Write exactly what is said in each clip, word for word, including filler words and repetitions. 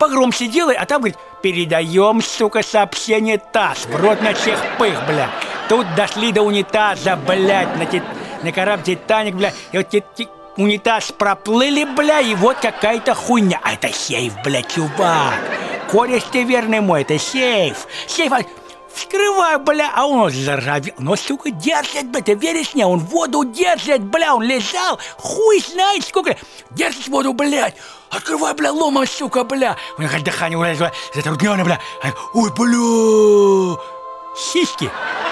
погромче делай, а там, говорит, передаем, сука, сообщение ТАСС, в рот на всех пых, бля. Тут дошли до унитаза, блядь, на, тит... на корабль Титаник, бля, и вот тит... унитаз проплыли, бля, и вот какая-то хуйня. А это сейф, бля, чувак. Кореш ты верный мой, это сейф. Сейф, вскрываю, бля, а он заржавел. Но, сука, держит, бля, ты веришь мне? Он воду держит, бля, он лежал, хуй знает сколько. Держит воду, блядь. Открывай, бля, ломом, сука, бля. У меня дыхание, бля, затрудненное, бля. Ой, бля. Сиськи.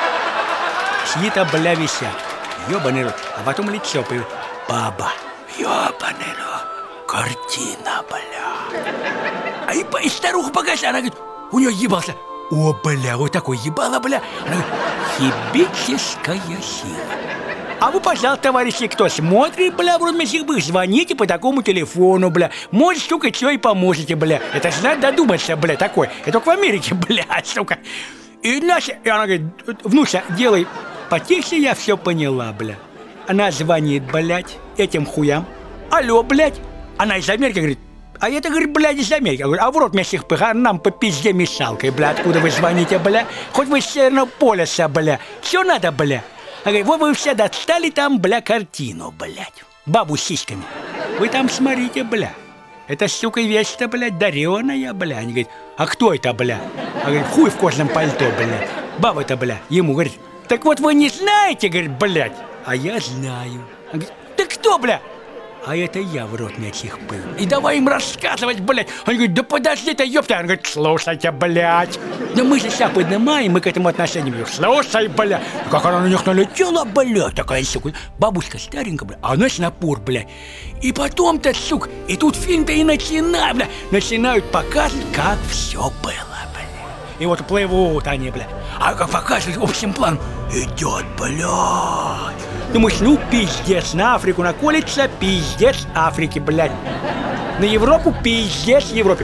Чьи-то, бля, висят. Ёбаный рот. А потом лицо появилось. Баба. Ёбаный рот. Картина, бля. А и, и старуха показала, она говорит, у нее ебался. О, бля, вот такой ебало, бля. Она говорит, хибическая сила. А вы, пожалуйста, товарищи, кто смотрит, бля, в родных бых, звоните по такому телефону, бля. Может, сука, что и поможете, бля. Это ж надо додуматься, бля, такой. Это только в Америке, бля, сука. И Настя, и она говорит, внуся, делай потише, я все поняла, бля. Она звонит, блядь, этим хуям. Алло, блядь. Она из Америки говорит, а это, говорит, блядь, из Америки. Я говорю, а в рот мясих пыха, нам по пизде мешалкой, бля. Откуда вы звоните, бля? Хоть вы из Северного полюса, бля. Все надо, бля. Она говорит, вот вы все достали там, бля, картину, блядь. Бабу с сиськами. Вы там смотрите, бля. Это, сука, вещь-то, блядь, дареная, бля. Они говорят, а кто это, бля? Она говорит, хуй в кожаном пальто, блядь. Баба-то, бля, ему говорит, так вот вы не знаете, говорит, блядь. А я знаю. Он говорит, ты кто, бля? А это я в рот мячих пыл. И давай им рассказывать, блядь. Он говорит, да подожди ты, ёпта. Он говорит, слушайте, блядь. Да мы же себя поднимаем, мы к этому отношению. Слушай, бля. Как она на них налетела, блядь. Такая, сука, бабушка старенькая, бля. А она с напор, блядь. И потом-то, сука, и тут фильм-то и начинает, бля. Начинают показывать, как все было, бля. И вот плывут они, бля. А как показывают общим планом, идет, блядь. Думаешь, ну пиздец, на Африку наколется, пиздец Африки, блядь. На Европу пиздец Европе.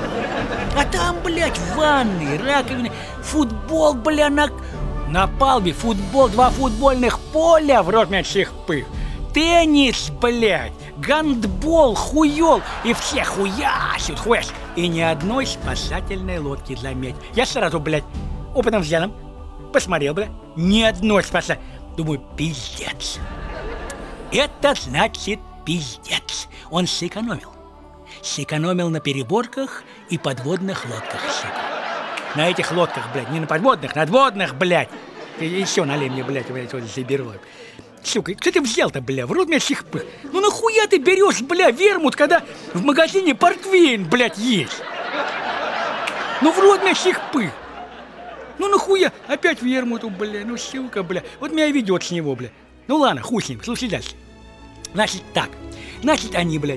А там, блядь, ванны, раковины, футбол, бля, на... На палубе футбол, два футбольных поля, в рот мячих пых. Теннис, блядь, гандбол, хуёл. И все хуясят, хуясят. И ни одной спасательной лодки, заметь. Я сразу, блядь, опытным взглядом посмотрел, блядь, ни одной спасательной. Думаю, пиздец. Это значит пиздец. Он сэкономил. Сэкономил на переборках и подводных лодках, сука. На этих лодках, блядь, не на подводных, надводных, блядь. И еще налей мне, блядь, блядь, вот заберу. Сука, что ты взял-то, бля, в рот мясих пых? Ну нахуя ты берешь, бля, вермут, когда в магазине портвейн, блядь, есть? Ну в рот мясих пых. Ну нахуя? Опять вермуту, бля, ну сука, бля. Вот меня ведет с него, бля. Ну ладно, хуй с ним, слушай дальше. Значит так, значит они, блядь,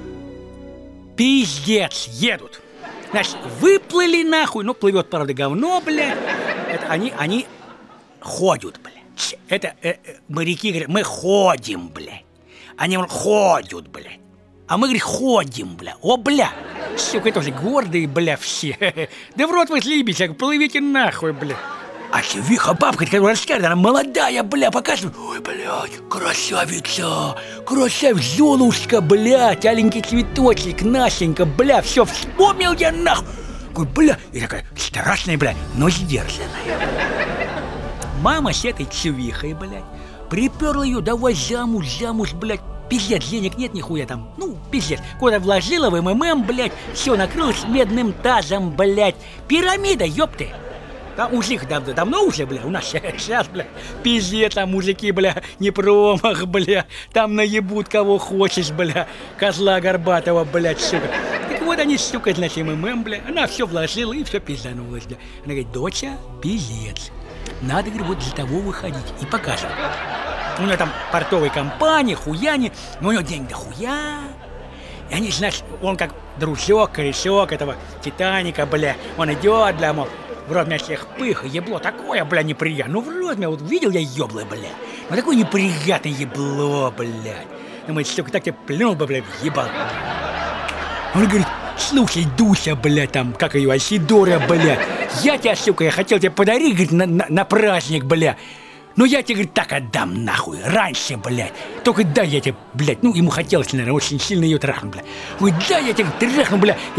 пиздец, едут. Значит, выплыли нахуй, ну плывет, правда, говно, блядь. Это они, они ходят, блядь. Это э, э, моряки говорят, мы ходим, блядь. Они говорят, ходят, блядь. А мы, говорит, ходим, бля. О, бля. Сука, тоже гордые, бля, все. Да в рот вы слибите, плывите нахуй, бля. А чувиха бабка, которая рассказывает, она молодая, бля, показывает. Ой, блядь, красавица, красавица, Золушка, блядь, аленький цветочек, Настенька, бля, все, вспомнил я нахуй. Говорю, бля, и такая страшная, бля, но сдержанная. Мама с этой чувихой, блядь, приперла ее, давай замуж, замуж, блядь. Пиздец, денег нет нихуя там, ну, пиздец. Куда вложила в МММ, блядь, все накрылось медным тазом, блядь. Пирамида, ёпты. Там мужик дав давно уже, бля, у нас сейчас, бля, пиздец, там мужики, бля, не промах, бля. Там наебут кого хочешь, бля. Козла горбатого, блядь, сука. Так вот они, сука, значит, МММ, бля. Она все вложила и все пизданулась, бля. Она говорит, доча, пиздец. Надо, говорит, вот для того выходить. И покажем. У него там портовые компании, хуяни, но у него денег до хуя. И они, знаешь, он как дружок, корешок этого Титаника, бля. Он идет, бля, мол, в рот меня всех пых, ебло такое, бля, неприятное. Ну, в рот меня, вот видел я ебло, бля. Ну, такое неприятное ебло, блядь. Думает, сука, так тебе плюнул бы, блядь, ебал. Он говорит, слушай, Дуся, блядь, там, как ее, Асидора, блядь. Я тебя, сука, я хотел тебе подарить, говорит, на, на, на праздник, бля. Но я тебе, говорит, так отдам нахуй, раньше, блядь. Только дай я тебе, блядь, ну, ему хотелось, наверное, очень сильно ее трахнуть, блядь. Ой, дай я тебе трахну, блядь, я тебе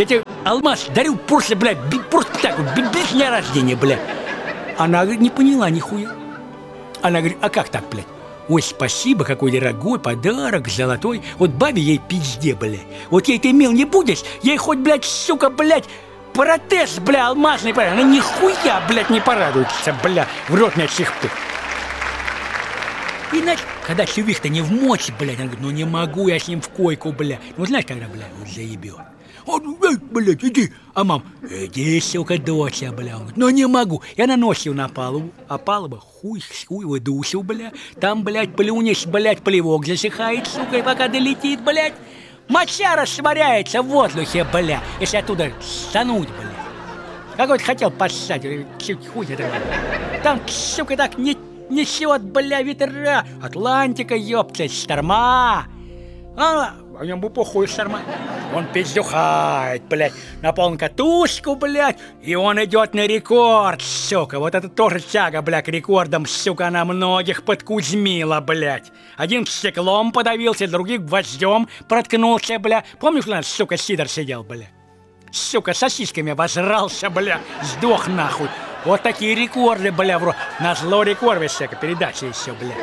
алмаз дарю просто, блядь, просто так вот, без дня рождения, блядь. Она, говорит, не поняла нихуя. Она говорит, а как так, блядь? Ой, спасибо, какой дорогой подарок, золотой. Вот бабе ей пизде, блядь. Вот ей ты мил не будешь, ей хоть, блядь, сука, блядь, протез, бля, алмазный, бля. Она нихуя, блядь, не порадуется, бля, в рот мне чихпы. И, значит, когда чувих-то не в мочь, блядь, она говорит, ну не могу я с ним в койку, бля. Ну, знаешь, когда, бля, вот заебет. Он, эй, блядь, иди. А мам, иди, сука, доча, бля. Он говорит, ну не могу. Я наносил на палубу, а палуба хуй, хуй выдусил, бля. Там, блядь, плюнешь, блядь, плевок засыхает, сука, и пока долетит, блядь. Моча растворяется в воздухе, бля. Если оттуда стануть, бля. Какой-то хотел поссать, хуй это. Там, сука, так не... Несет, бля, ветра. Атлантика, ёпта, шторма. А, а ему похуй шторма. Он пиздюхает, блядь, на полную катушку, блядь. И он идет на рекорд, сука. Вот это тоже тяга, бля, к рекордам, сука, она многих подкузмила, блядь. Один стеклом подавился, других гвоздем проткнулся, бля. Помнишь, у нас, сука, Сидор сидел, бля? Сука, сосисками возрался, бля. Сдох нахуй. Вот такие рекорды, бля, бро. Назло рекорды всякой передачи еще, бля.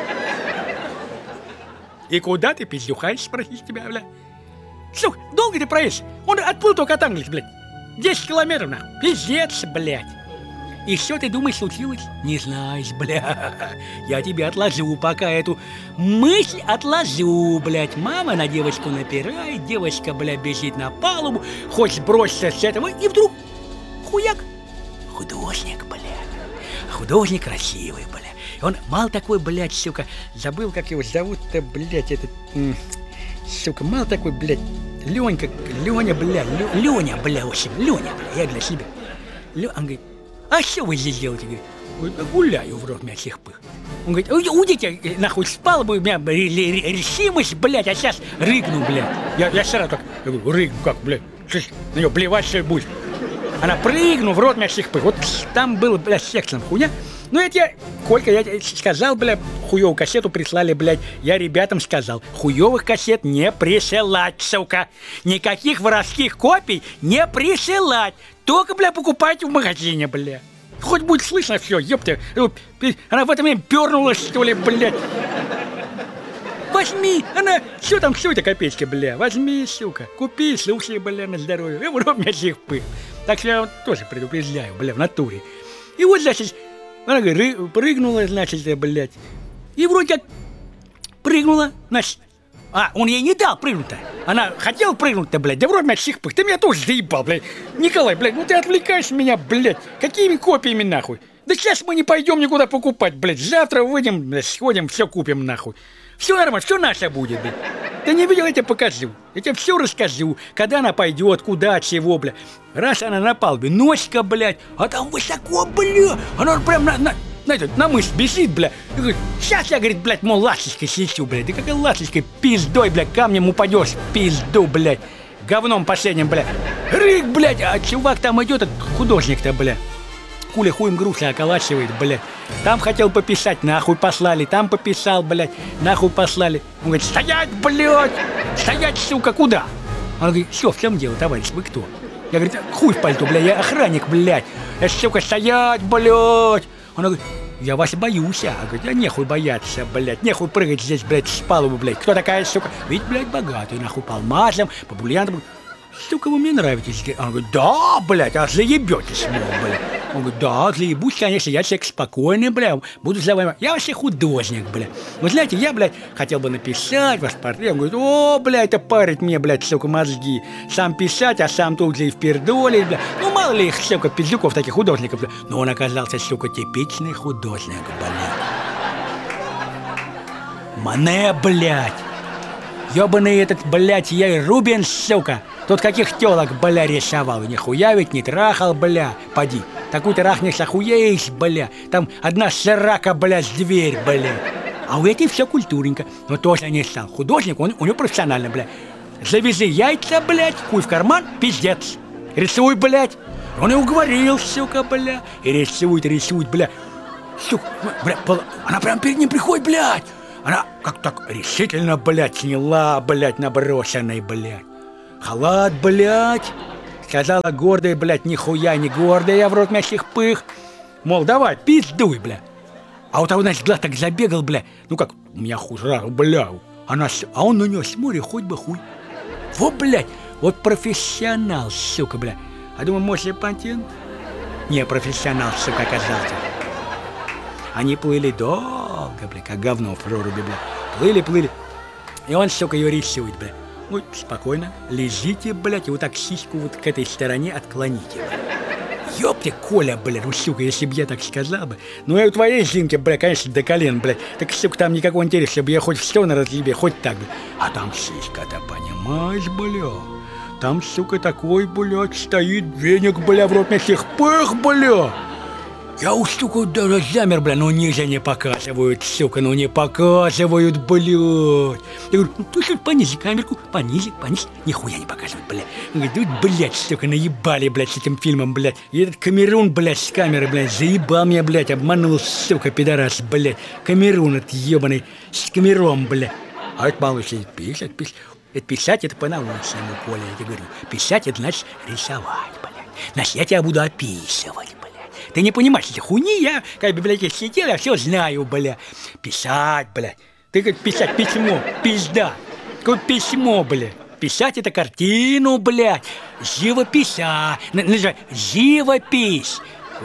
И куда ты, пиздюхаешь, спросить тебя, бля? Сука, долго ты проедешь? Он отплыл только от Англии, блядь. десять километров, нахуй. Пиздец, блядь. И что ты думаешь случилось? Не знаешь, бля. Я тебе отложу пока эту мысль отложу, блядь. Мама на девочку напирает, девочка, бля, бежит на палубу, хочет броситься с этого, и вдруг хуяк. Художник, блядь. Художник красивый, блядь. Он мал такой, блядь, сука. Забыл, как его зовут-то, блядь, этот... Сука, мал такой, блядь. Ленька, Леня, блядь. Леня, бля, в общем, Леня, бля. Я для себя. Лё... Он говорит, а что вы здесь делаете? Говорит, гуляю в рот мясих пых. Он говорит, уйдите, нахуй, спал бы, у меня решимость, блядь, а сейчас рыгну, блядь. Я, я сразу так, я говорю, рыгну, как, блядь, на нее плевать, что будет. Она прыгну в рот мясих пых. Вот там было, блядь, сексом хуйня. Ну, это я, Колька, я тебе сказал, блядь, хуёвую кассету прислали, блядь. Я ребятам сказал, хуёвых кассет не присылать, сука. Никаких воровских копий не присылать. Только, бля, покупайте в магазине, бля. Хоть будет слышно все, ёпта. Она в это время пернула, что ли, блядь. Возьми, она, что там, все это копеечки, бля. Возьми, сука, купи, слушай, бля, на здоровье. И в рот мясих пых. Так что я тоже предупреждаю, бля, в натуре. И вот, значит, она говорит, прыгнула, значит, блядь. И вроде как прыгнула, значит. А, он ей не дал прыгнуть-то. Она хотела прыгнуть-то, блядь, да вроде мясих пых. Ты меня тоже заебал, блядь. Николай, блядь, ну ты отвлекаешь меня, блядь. Какими копиями, нахуй? Да сейчас мы не пойдем никуда покупать, блядь. Завтра выйдем, блядь, сходим, все купим, нахуй. Все нормально, все наше будет, блядь. Ты не видел, я тебе покажу. Я тебе все расскажу, когда она пойдет, куда, чего, бля. Раз она на палубе, носика, блядь, а там высоко, бля. Она прям на, на, на, на, на мышь бежит, бля. И говорит, сейчас я, говорит, блядь, мол, ласточкой слечу, блядь. Да какая ласточкой, пиздой, блядь, камнем упадешь, пизду, блядь. Говном последним, блядь. Рык, блядь, а чувак там идет, этот художник-то, блядь. Куля хуем груши околачивает, блядь. Там хотел пописать, нахуй послали. Там пописал, блядь, нахуй послали. Он говорит, стоять, блядь! Стоять, сука, куда? Он говорит, все, в чем дело, товарищ, вы кто? Я говорю, хуй в пальто, блядь, я охранник, блядь. Я, сука, стоять, блядь! Он говорит, я вас боюсь, а. Говорит, я нехуй бояться, блядь. Нехуй прыгать здесь, блядь, с палубы, блядь. Кто такая, сука? Ведь, блядь, богатый, нахуй, по алмазам, по бриллиантам. Сука, вы мне нравитесь. Он говорит, да, блядь, а заебетесь, блядь. Он говорит, да, заебусь, конечно, я человек спокойный, бля, буду за вами. Я вообще художник, бля. Вы знаете, я, блядь, хотел бы написать ваш портрет. Он говорит, о, блядь, это парит мне, блядь, сука, мозги. Сам писать, а сам тут же и впердолить, бля. Ну, мало ли их, сука, пиздюков, таких художников, бля. Но он оказался, сука, типичный художник, блядь. Мане, блядь. Ёбаный этот, блядь, я и Рубин, сука. Тут каких тёлок, бля, рисовал. Нихуя ведь не трахал, бля. Поди. Такую трахнешь, охуеешь, бля. Там одна срака, бля, с дверь, бля. А у этих все культурненько. Но тоже не стал. Художник, он у него профессионально, бля. Завязи яйца, блядь, хуй в карман, пиздец. Рисуй, блядь. Он и уговорил, сука, бля. И рисует, рисует, бля. Сука, бля, она прям перед ним приходит, блядь. Она как так решительно, блядь, сняла, блядь, наброшенный, блядь. Халат, блядь, Сказала гордая, блядь, нихуя не гордая, я в рот мясих пых. Мол, давай, пиздуй, бля. А вот он, значит, глаз так забегал, бля. Ну как, у меня хуже, бля. Она, а он на нее смотрит, хоть бы хуй. Вот, блядь, вот профессионал, сука, бля. А думаю, может, пантин? Не, профессионал, сука, оказался. Они плыли долго, бля, как говно в проруби, бля. Плыли, плыли. И он, сука, ее рисует, бля. Ну, спокойно, лежите, блядь, и вот так сиську вот к этой стороне отклоните, бля. Ёпте, Коля, бля, ну, сука, если бы я так сказал бы. Ну, и у твоей Зинки, бля, конечно, до колен, бля. Так, сука, там никакого интереса, чтобы я хоть в сторону разъебе, хоть так, бля. А там сиська-то, понимаешь, бля. Там, сука, такой, блядь, стоит веник, бля, в рот мясих пых, бля. Я у, сука, даже замер, бля, ну ниже не показывают, сука, ну не показывают, блядь. Я говорю, ну ты что, понизи камерку, понизи, понизи, нихуя не показывают, бля. Он говорит, блядь, сука, наебали, блядь, с этим фильмом, блядь. И этот Камерун, блядь, с камеры, блядь, заебал меня, блядь, обманул, сука, пидорас, блядь. Камерун этот ебаный, с камером, блядь. А это малыш сидит, пишет, пишет. Это писать, это по-научному, Коля, я тебе говорю. Писать, это значит рисовать, блядь. Значит, я тебя буду описывать, блядь. Ты не понимаешь, эти хуйни, я, как в библиотеке сидел, я все знаю, бля. Писать, бля. Ты как писать письмо, пизда. Какое письмо, бля. Писать это картину, блядь. Живописа. Называй, живопись.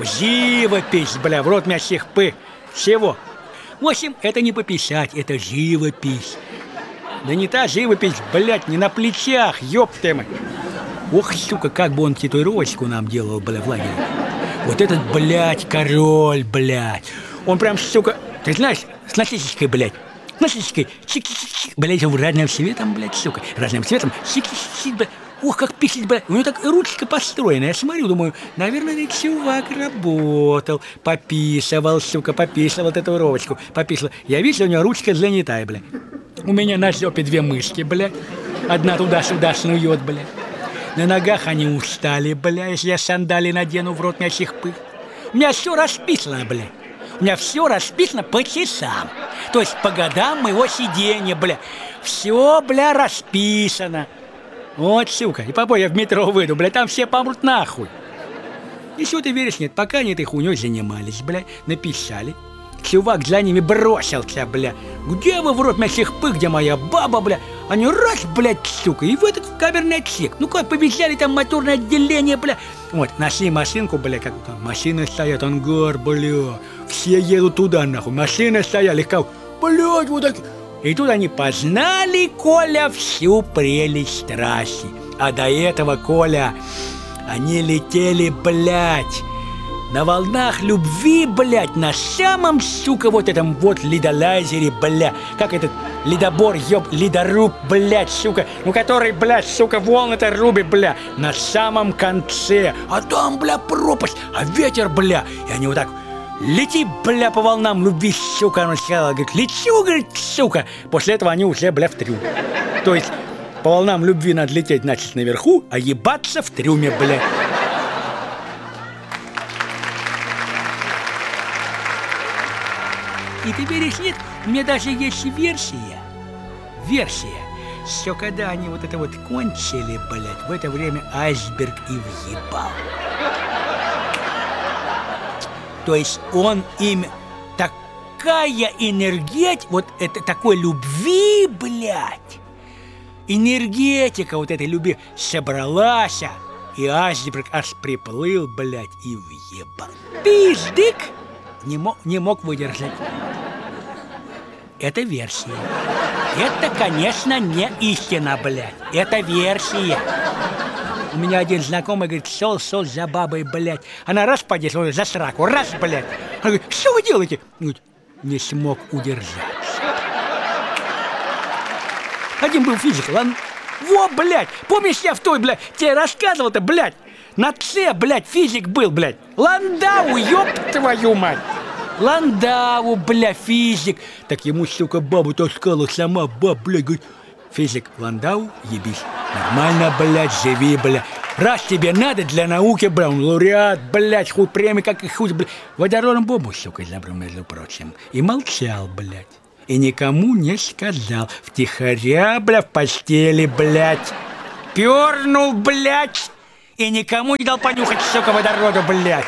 Живопись, бля, в рот меня всех пы. Всего. В общем, это не пописать, это живопись. Да не та живопись, блядь, не на плечах, ёб ты мой. Ох, сука, как бы он татуировочку нам делал, бля, в лагере. Вот этот, блядь, король, блядь. Он прям, сука, ты знаешь, с насечкой, блядь. С насечкой, чик-чик-чик, блядь, разным цветом, блядь, сука. Разным цветом, чик-чик-чик, блядь. Ох, как писать, блядь. У него так ручка построена. Я смотрю, думаю, наверное, этот чувак работал. Пописывал, сука, пописывал татуировочку. Пописывал. Я вижу, у него ручка занятая, блядь. У меня на жопе две мышки, блядь. Одна туда-сюда снует, блядь. На ногах они устали, бля, если я сандали надену, в рот мясих пых. У меня все расписано, бля. У меня все расписано по часам. То есть по годам моего сидения, бля. Все, бля, расписано. Вот, сука. И попой я в метро выйду, бля, там все помрут нахуй. И что ты веришь, нет, пока они этой хуйней занимались, бля, написали. Чувак за ними бросился, бля. Где вы, в рот мясих пых, где моя баба, бля? Они раз, блядь, сука, и в этот камерный отсек. Ну как, побежали там моторное отделение, бля. Вот, нашли машинку, бля, как там машины стоят, ангар, бля. Все едут туда, нахуй. Машины стояли, как, блядь, вот так. И тут они познали, Коля, всю прелесть трассы. А до этого, Коля, они летели, блядь, на волнах любви, блядь, на самом, сука, вот этом вот ледолазере, бля. Как этот ледобор, ёб, ледоруб, блядь, сука. Ну, который, блядь, сука, волны-то рубит, бля. На самом конце. А там, бля, пропасть, а ветер, бля. И они вот так, лети, бля, по волнам любви, сука. Она сказала, говорит, лечу, говорит, сука. После этого они уже, бля, в трюм. То есть, по волнам любви надо лететь, значит, наверху, а ебаться в трюме, бля. И ты веришь, нет? У меня даже есть версия. Версия. Все, когда они вот это вот кончили, блядь, в это время айсберг и въебал. То есть он им такая энергетика, вот это такой любви, блядь. Энергетика вот этой любви собралась, и айсберг аж приплыл, блядь, и въебал. Пиздык! Не мог, не мог выдержать. Это версия. Это, конечно, не истина, блядь. Это версия. У меня один знакомый говорит, шел-шел за бабой, блядь. Она раз подешла, за сраку, раз, блядь. Она говорит, что вы делаете? Говорит, не смог удержаться. Один был физик, ладно? Во, блядь, помнишь, я в той, блядь, тебе рассказывал-то, блядь. На С, блядь, физик был, блядь. Ландау, ёб твою мать. Ландау, бля, физик. Так ему, сука, бабу таскала сама, баб, блядь, говорит, физик, Ландау, ебись. Нормально, блядь, живи, бля. Раз тебе надо для науки, бля, он лауреат, блядь, хуй премии, как и хуй, блядь. Водородом бомбу, сука, забрал, между прочим. И молчал, блядь. И никому не сказал. Втихаря, бля, в постели, блядь. Пернул, блядь. и никому не дал понюхать, сука, водороду, блядь.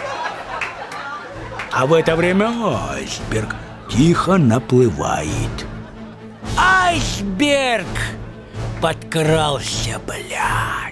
А в это время айсберг тихо наплывает. Айсберг подкрался, блядь.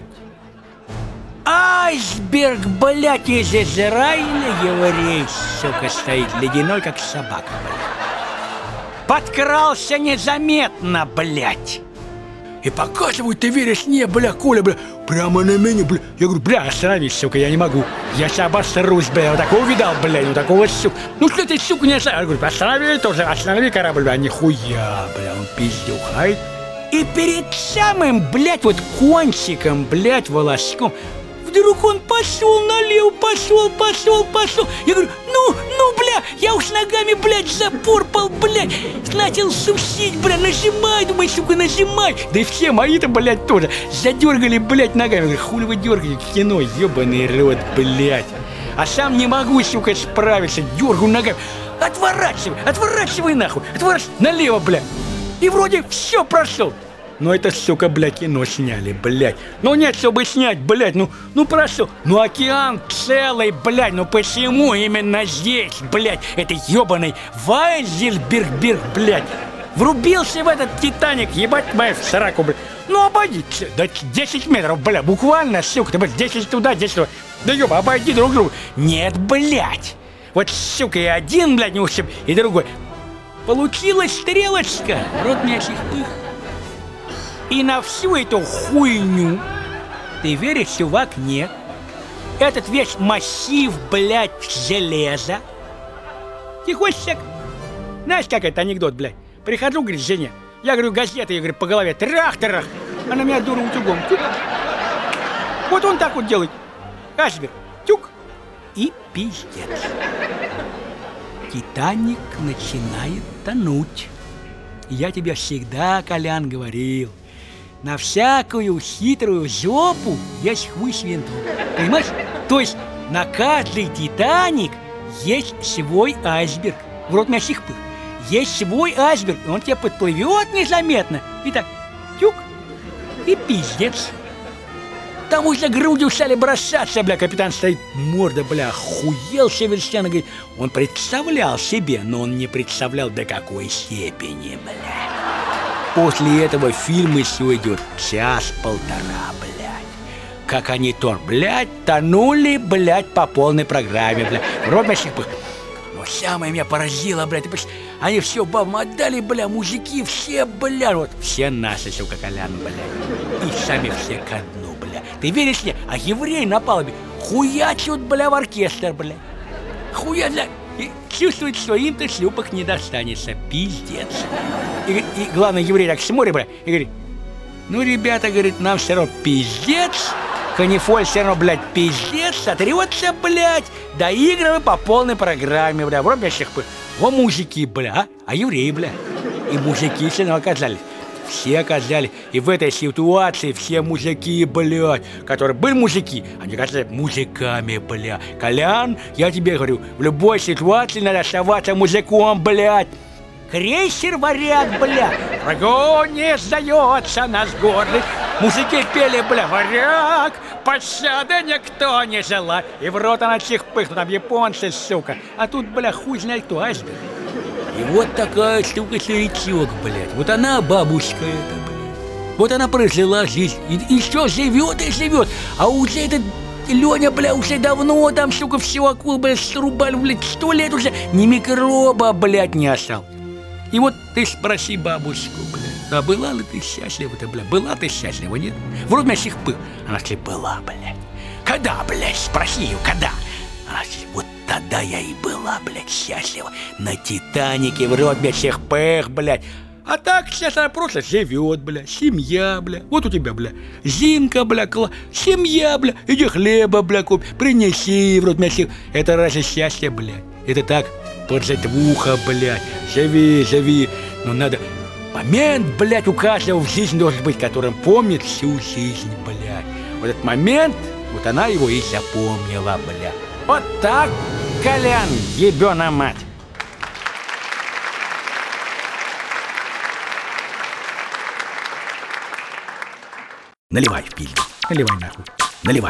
Айсберг, блядь, из Израиля еврей, сука, стоит ледяной, как собака, блядь. Подкрался незаметно, блядь. И показывают, ты веришь, не, бля, Коля, бля, прямо на меня, бля. Я говорю, бля, остановись, сука, я не могу. Я сейчас обосрусь, бля, вот такого видал, бля, вот такого, сука. Ну что ты, сука, не останови? Я говорю, останови тоже, останови корабль, бля, нихуя, бля, он пиздюхает. И перед самым, блядь, вот кончиком, блядь, волоском, вдруг он пошел налево, пошел, пошел, пошел. Я говорю, ну, ну, бля, я уж ногами, блядь, запорпал, блядь. Начал сусить, бля, нажимай, думай, сука, нажимай. Да и все мои-то, блядь, тоже задергали, блядь, ногами. Я говорю, хули вы дергаете, кино, ебаный рот, блядь. А сам не могу, сука, справиться, дергаю ногами. Отворачивай, отворачивай нахуй, отворачивай, налево, блядь. И вроде все прошел. Но это, сука, блядь, кино сняли, блядь. Ну нет, чтобы снять, блядь, ну, ну прошел. Ну океан целый, блядь, ну почему именно здесь, блядь, это ебаный Вайзельберг, блядь, врубился в этот Титаник, ебать мою в сраку, блядь. Ну обойди, да десять метров, блядь, буквально, сука, ты, блядь, десять туда, десять туда. Да ёба, обойди друг друга. Нет, блядь. Вот, сука, и один, блядь, не ушиб, и другой. Получилась стрелочка, рот мясих пых. И на всю эту хуйню, ты веришь, чувак, нет. Этот весь массив, блядь, железа. Тихонечко. Знаешь, как это анекдот, блядь? Прихожу, говорит, жене. Я говорю, газеты, я говорю, по голове. Трах-трах. Она меня дура утюгом. Тюк. Вот он так вот делает. Айсберг. Тюк. И пиздец. Титаник начинает тонуть. Я тебе всегда, Колян, говорил. На всякую хитрую жопу есть хуй с винтом. Понимаешь? То есть на каждый Титаник есть свой айсберг. В рот мясих пых. Есть свой айсберг, и он тебе подплывет незаметно. И так, тюк, и пиздец. Там уже грудью стали бросаться, бля. Капитан стоит, морда, бля, охуел совершенно. Говорит, он представлял себе, но он не представлял, до какой степени, бля. После этого фильм еще идет час-полтора, блядь. Как они тон, блядь, тонули, блядь, по полной программе, блядь. Рот мясих пых. Но самое меня поразило, блядь, ты понимаешь, они все бабам отдали, бля, мужики все, бля, вот все наши, сука, Колян, бля. И сами все ко дну, бля. Ты веришь мне? А еврей на палубе хуячут, бля, в оркестр, бля. Хуя, бля. И чувствует, что им-то шлюпок не достанется. Пиздец. И, и главное, еврей так смотрит, бля, и говорит, ну, ребята, говорит, нам все равно пиздец. Канифоль все равно, блядь, пиздец, сотрется, блядь, доигрывай по полной программе, бля, вроде мясих пых. Во мужики, бля, а? А евреи, бля. И мужики все равно оказались. Все оказались. И в этой ситуации все мужики, блядь, которые были мужики, они оказались мужиками, бля. Колян, я тебе говорю, в любой ситуации надо оставаться мужиком, блядь. Крейсер «Варяг», бля, врагу не сдается наш гордый. Мужики пели, бля, «Варяг», пощады никто не желает. И в рот она чих пых, там японцы, сука. А тут, бля, хуй знает кто, айсберг. И вот такая штука старичок, блядь. Вот она бабушка эта, блядь. Вот она прожила жизнь. И, и что, живет и живет. А уже этот Леня, бля, уже давно там, сука, всего акул, блядь, срубали, блядь, сто лет уже. Ни микроба, блядь, не осталось. И вот ты спроси бабушку, блядь, а была ли ты счастлива-то, блядь? Была ты счастлива, нет? Вроде мясих пых. Она сказала, была, блядь. Когда, блядь, спроси ее, когда? Она сказала, вот тогда я и была, блядь, счастлива. На Титанике, в рот мясих пых, блядь. А так сейчас она просто живет, бля, семья, бля. Вот у тебя, бля, Зинка, бля, кла... семья, бля. Иди хлеба, бля, купи, принеси, в рот мясих. Это разве счастье, блядь? Это так, подзадвуха, блядь. Живи, живи. Но надо... Момент, блядь, у каждого в жизни должен быть, которым помнит всю жизнь, блядь. Вот этот момент, вот она его и запомнила, блядь. Вот так, Колян, ебёна мать. Наливай в пиздец. Наливай нахуй. Наливай.